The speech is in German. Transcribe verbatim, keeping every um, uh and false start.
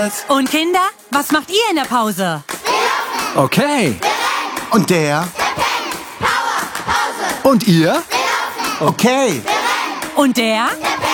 Tschüss. Und Kinder, was macht ihr in der Pause? Okay. Und der? Und ihr? Okay. Und der?